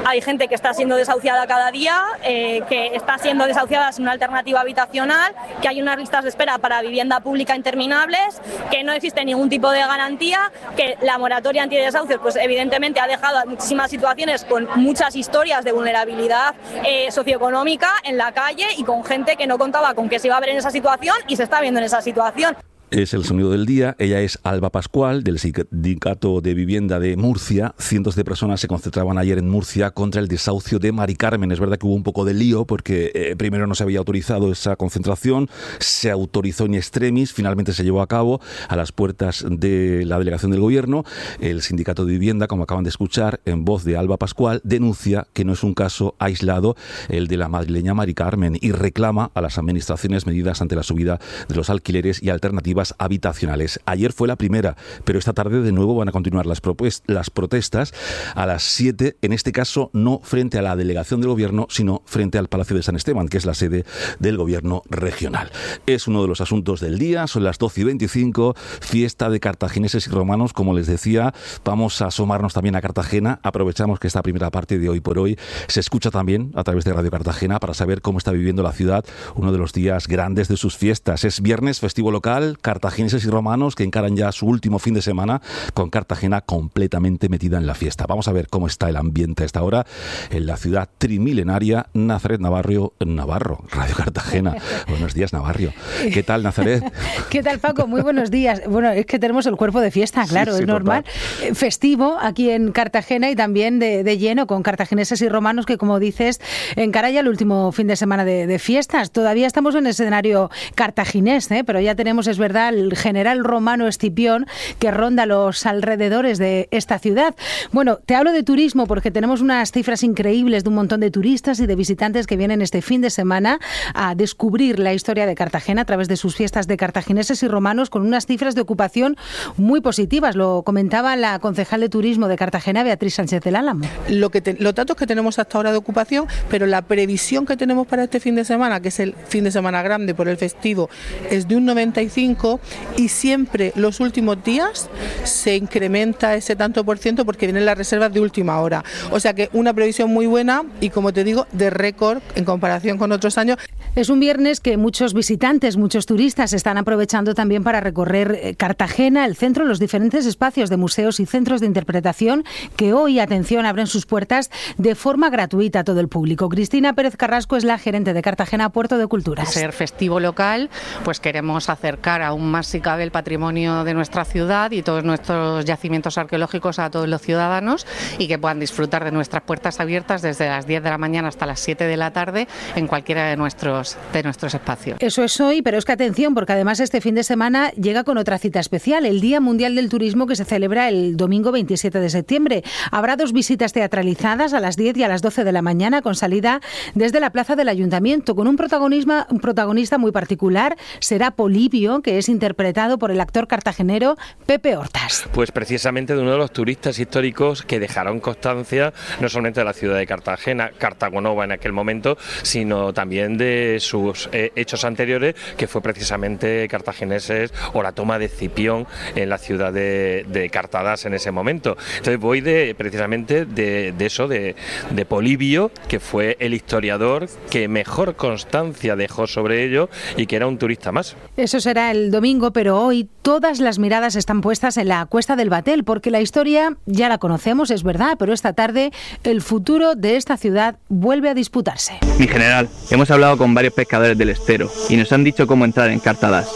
hay gente que está siendo desahuciada cada día, que está siendo desahuciada sin una alternativa habitacional, que hay unas listas de espera para vivienda pública interminables, que no existe ningún tipo de garantía, que la moratoria antidesahucios pues evidentemente ha dejado muchísimas situaciones con muchas historias de vulnerabilidad socioeconómica en la calle y con gente que no contaba con que se iba a ver en esa situación y se está viendo en esa situación. Es el sonido del día. Ella es Alba Pascual, del Sindicato de Vivienda de Murcia. Cientos de personas se concentraban ayer en Murcia contra el desahucio de Mari Carmen. Es verdad que hubo un poco de lío porque primero no se había autorizado esa concentración, se autorizó in extremis, finalmente se llevó a cabo a las puertas de la delegación del Gobierno. El Sindicato de Vivienda, como acaban de escuchar, en voz de Alba Pascual, denuncia que no es un caso aislado el de la madrileña Mari Carmen y reclama a las administraciones medidas ante la subida de los alquileres y alternativas habitacionales. Ayer fue la primera, pero esta tarde de nuevo van a continuar las protestas a las 7, en este caso no frente a la delegación del Gobierno, sino frente al Palacio de San Esteban, que es la sede del Gobierno regional. Es uno de los asuntos del día, son las 12:25, fiesta de cartagineses y romanos, como les decía. Vamos a asomarnos también a Cartagena. Aprovechamos que esta primera parte de Hoy por Hoy se escucha también a través de Radio Cartagena para saber cómo está viviendo la ciudad uno de los días grandes de sus fiestas. Es viernes, festivo local, cartagineses y romanos que encaran ya su último fin de semana con Cartagena completamente metida en la fiesta. Vamos a ver cómo está el ambiente a esta hora en la ciudad trimilenaria. Nazaret Navarro, Radio Cartagena. Buenos días, Navarro. ¿Qué tal, Nazaret? ¿Qué tal, Paco? Muy buenos días. Bueno, es que tenemos el cuerpo de fiesta, claro, sí, es normal. Total. Festivo aquí en Cartagena y también de lleno con cartagineses y romanos que, como dices, encara ya el último fin de semana de fiestas. Todavía estamos en el escenario cartaginés, pero ya tenemos, es verdad, el general romano Escipión que ronda los alrededores de esta ciudad. Bueno, te hablo de turismo porque tenemos unas cifras increíbles de un montón de turistas y de visitantes que vienen este fin de semana a descubrir la historia de Cartagena a través de sus fiestas de cartagineses y romanos con unas cifras de ocupación muy positivas. Lo comentaba la concejal de turismo de Cartagena, Beatriz Sánchez del Álamo. Los datos que tenemos hasta ahora de ocupación, pero la previsión que tenemos para este fin de semana, que es el fin de semana grande por el festivo, es de un 95%. Y siempre los últimos días se incrementa ese tanto por ciento porque vienen las reservas de última hora. O sea que una previsión muy buena y, como te digo, de récord en comparación con otros años. Es un viernes que muchos visitantes, muchos turistas están aprovechando también para recorrer Cartagena, el centro, los diferentes espacios de museos y centros de interpretación que hoy, atención, abren sus puertas de forma gratuita a todo el público. Cristina Pérez Carrasco es la gerente de Cartagena Puerto de Culturas. Ser festivo local, pues queremos acercar aún más si cabe el patrimonio de nuestra ciudad y todos nuestros yacimientos arqueológicos a todos los ciudadanos y que puedan disfrutar de nuestras puertas abiertas desde las 10 de la mañana hasta las 7 de la tarde en cualquiera de nuestros espacios. Eso es hoy, pero es que atención, porque además este fin de semana llega con otra cita especial, el Día Mundial del Turismo, que se celebra el domingo 27 de septiembre. Habrá 2 visitas teatralizadas a las 10 y a las 12 de la mañana con salida desde la plaza del Ayuntamiento, con un protagonista muy particular. Será Polibio, que es interpretado por el actor cartagenero Pepe Hortas. Pues precisamente de uno de los turistas históricos que dejaron constancia no solamente de la ciudad de Cartagena, Cartagonova en aquel momento, sino también de sus hechos anteriores, que fue precisamente cartagineses o la toma de Escipión en la ciudad de Cartadas en ese momento. Entonces voy precisamente de eso, de Polibio, que fue el historiador que mejor constancia dejó sobre ello y que era un turista más. Eso será el domingo, pero hoy todas las miradas están puestas en la Cuesta del Batel, porque la historia ya la conocemos, es verdad, pero esta tarde el futuro de esta ciudad vuelve a disputarse. Mi general, hemos hablado con varios pescadores del estero y nos han dicho cómo entrar en Cartadas.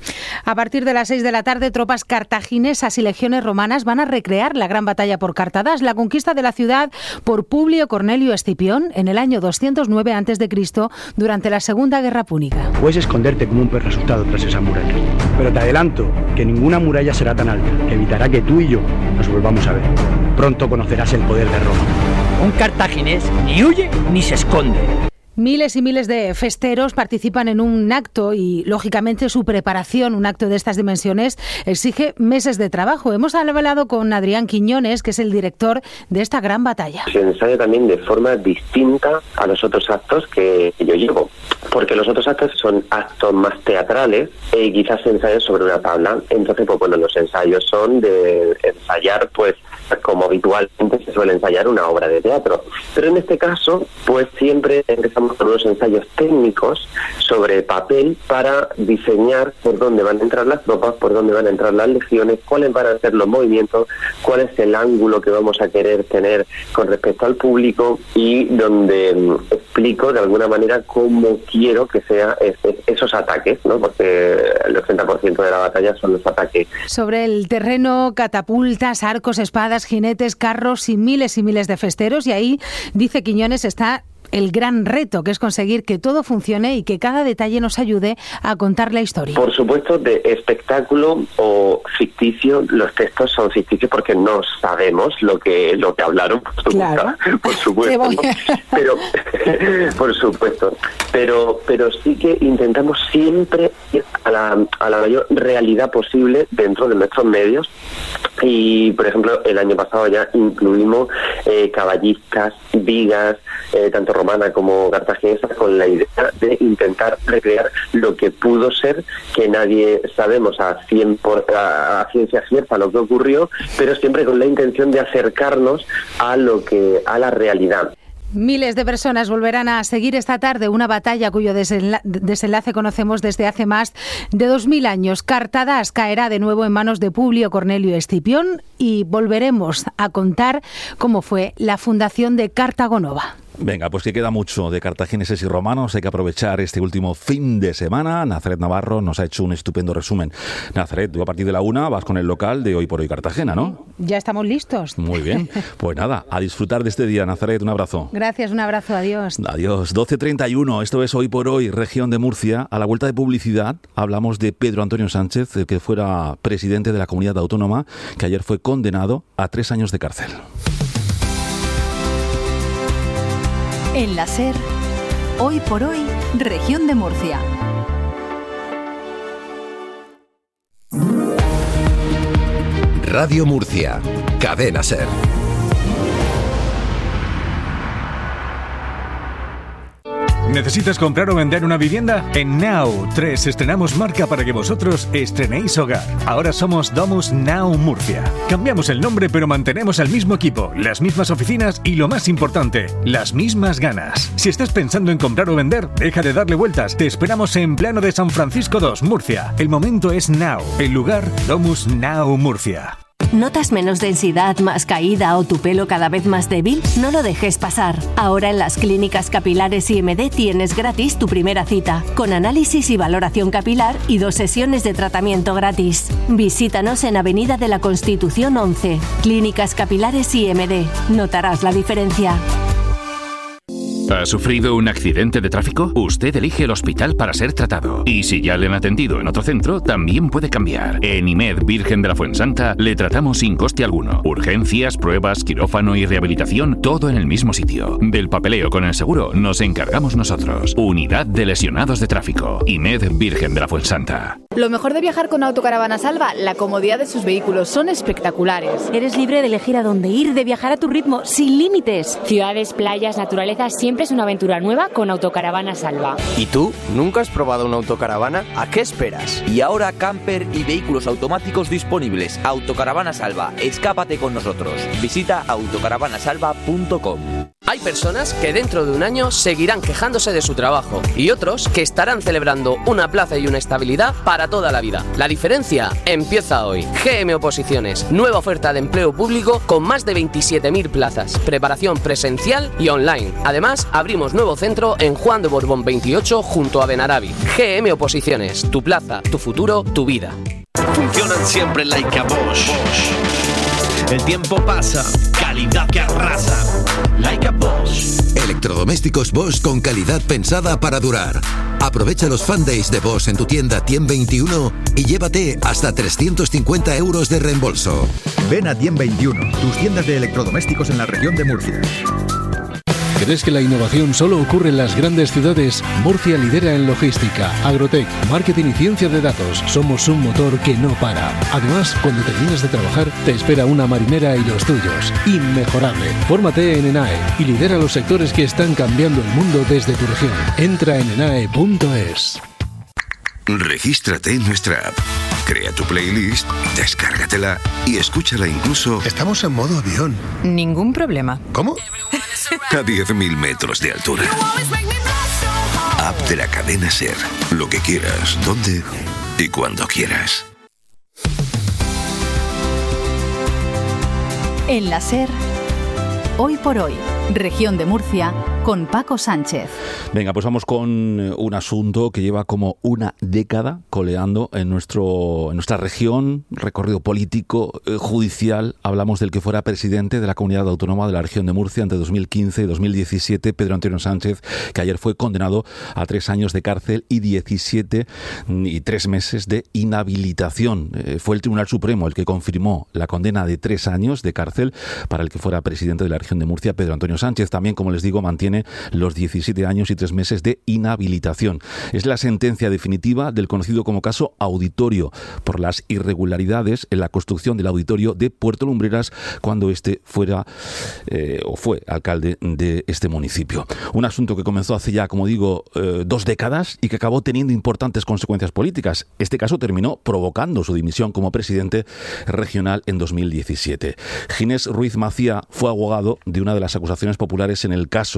A partir de las 6 de la tarde, tropas cartaginesas y legiones romanas van a recrear la gran batalla por Cartadas, la conquista de la ciudad por Publio Cornelio Escipión en el año 209 a.C. durante la Segunda Guerra Púnica. Puedes esconderte como un perro asustado tras esa muralla, pero te adelanto que ninguna muralla será tan alta que evitará que tú y yo nos volvamos a ver. Pronto conocerás el poder de Roma. Un cartaginés ni huye ni se esconde. Miles y miles de festeros participan en un acto y, lógicamente, su preparación, un acto de estas dimensiones, exige meses de trabajo. Hemos hablado con Adrián Quiñones, que es el director de esta gran batalla. Se ensaya también de forma distinta a los otros actos que yo llevo, porque los otros actos son actos más teatrales y quizás se ensayan sobre una tabla. Entonces, pues bueno, los ensayos son de ensayar, pues, como habitualmente se suele ensayar una obra de teatro. Pero en este caso, pues siempre empezamos con unos ensayos técnicos sobre papel para diseñar por dónde van a entrar las tropas, por dónde van a entrar las legiones, cuáles van a ser los movimientos, cuál es el ángulo que vamos a querer tener con respecto al público, y donde explico de alguna manera cómo quiero que sea esos ataques, ¿no? Porque el 80% de la batalla son los ataques. Sobre el terreno, catapultas, arcos, espadas, jinetes, carros y miles de festeros, y ahí, dice Quiñones, está el gran reto, que es conseguir que todo funcione y que cada detalle nos ayude a contar la historia. Por supuesto, de espectáculo o ficticio, los textos son ficticios porque no sabemos lo que hablaron, claro. Por supuesto. Pero por supuesto. Pero sí que intentamos siempre ir a la mayor realidad posible dentro de nuestros medios. Y, por ejemplo, el año pasado ya incluimos caballistas, vigas, tanto romana como cartaginesa, con la idea de intentar recrear lo que pudo ser, que nadie sabemos a ciencia cierta lo que ocurrió, pero siempre con la intención de acercarnos a la realidad. Miles de personas volverán a seguir esta tarde una batalla cuyo desenlace conocemos desde hace más de 2000 años. Cartadas caerá de nuevo en manos de Publio Cornelio Escipión y volveremos a contar cómo fue la fundación de Cartago Nova. Venga, pues que queda mucho de cartagineses y romanos, hay que aprovechar este último fin de semana. Nazaret Navarro nos ha hecho un estupendo resumen. Nazaret, tú a partir de la 1 vas con el local de Hoy por Hoy Cartagena, ¿no? Ya estamos listos. Muy bien, pues nada, a disfrutar de este día, Nazaret, un abrazo. Gracias, un abrazo, adiós. Adiós, 12:31, esto es Hoy por Hoy, región de Murcia. A la vuelta de publicidad hablamos de Pedro Antonio Sánchez, que fuera presidente de la comunidad autónoma, que ayer fue condenado a 3 años de cárcel. En la SER, Hoy por Hoy, región de Murcia. Radio Murcia, Cadena SER. ¿Necesitas comprar o vender una vivienda? En Now 3 estrenamos marca para que vosotros estrenéis hogar. Ahora somos Domus Now Murcia. Cambiamos el nombre, pero mantenemos el mismo equipo, las mismas oficinas y, lo más importante, las mismas ganas. Si estás pensando en comprar o vender, deja de darle vueltas. Te esperamos en Plano de San Francisco 2, Murcia. El momento es Now. El lugar, Domus Now Murcia. ¿Notas menos densidad, más caída o tu pelo cada vez más débil? No lo dejes pasar. Ahora en las clínicas capilares IMD tienes gratis tu primera cita, con análisis y valoración capilar y 2 sesiones de tratamiento gratis. Visítanos en Avenida de la Constitución 11. Clínicas Capilares IMD. Notarás la diferencia. ¿Ha sufrido un accidente de tráfico? Usted elige el hospital para ser tratado. Y si ya le han atendido en otro centro, también puede cambiar. En IMED Virgen de la Fuensanta le tratamos sin coste alguno. Urgencias, pruebas, quirófano y rehabilitación, todo en el mismo sitio. Del papeleo con el seguro nos encargamos nosotros. Unidad de Lesionados de Tráfico. IMED Virgen de la Fuensanta. Lo mejor de viajar con Autocaravana Salva, la comodidad de sus vehículos, son espectaculares. Eres libre de elegir a dónde ir, de viajar a tu ritmo, sin límites. Ciudades, playas, naturaleza, siempre es una aventura nueva con Autocaravana Salva. ¿Y tú? ¿Nunca has probado una autocaravana? ¿A qué esperas? Y ahora camper y vehículos automáticos disponibles. Autocaravana Salva, escápate con nosotros. Visita autocaravanasalva.com. Hay personas que dentro de un año seguirán quejándose de su trabajo y otros que estarán celebrando una plaza y una estabilidad para toda la vida. La diferencia empieza hoy. GM Oposiciones, nueva oferta de empleo público con más de 27.000 plazas, preparación presencial y online. Además, abrimos nuevo centro en Juan de Borbón 28 junto a Benarabi. GM Oposiciones, tu plaza, tu futuro, tu vida. Funcionan siempre like a Bosch. El tiempo pasa, calidad que arrasa. Like a Bosch. Electrodomésticos Bosch con calidad pensada para durar. Aprovecha los Fan Days de Bosch en tu tienda Tiem 21 y llévate hasta 350 euros de reembolso. Ven a Tiem 21, tus tiendas de electrodomésticos en la región de Murcia. ¿Crees que la innovación solo ocurre en las grandes ciudades? Murcia lidera en logística, agrotech, marketing y ciencia de datos. Somos un motor que no para. Además, cuando terminas de trabajar, te espera una marinera y los tuyos. Inmejorable. Fórmate en ENAE y lidera los sectores que están cambiando el mundo desde tu región. Entra en enae.es. Regístrate en nuestra app. Crea tu playlist, descárgatela y escúchala incluso... Estamos en modo avión. Ningún problema. ¿Cómo? A 10.000 metros de altura. App de la cadena SER. Lo que quieras, donde y cuando quieras. En la SER, Hoy por Hoy, Región de Murcia, con Paco Sánchez. Venga, pues vamos con un asunto que lleva como una década coleando en nuestra región, recorrido político, judicial. Hablamos del que fuera presidente de la Comunidad Autónoma de la Región de Murcia entre 2015 y 2017, Pedro Antonio Sánchez, que ayer fue condenado a 3 años de cárcel y 17 y 3 meses de inhabilitación. Fue el Tribunal Supremo el que confirmó la condena de 3 años de cárcel para el que fuera presidente de la Región de Murcia, Pedro Antonio Sánchez. También, como les digo, mantiene los 17 años y 3 meses de inhabilitación. Es la sentencia definitiva del conocido como caso Auditorio, por las irregularidades en la construcción del auditorio de Puerto Lumbreras cuando fue alcalde de este municipio. Un asunto que comenzó hace ya, como digo, 2 décadas y que acabó teniendo importantes consecuencias políticas. Este caso terminó provocando su dimisión como presidente regional en 2017. Ginés Ruiz Macía fue abogado de una de las acusaciones populares en el caso.